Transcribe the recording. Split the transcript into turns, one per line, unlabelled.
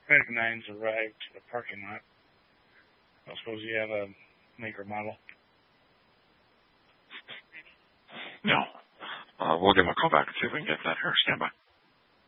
Medic 9's arrived to the parking lot. I suppose you have a maker model.
No. We'll give him a call back and see if we can get that here. Stand by.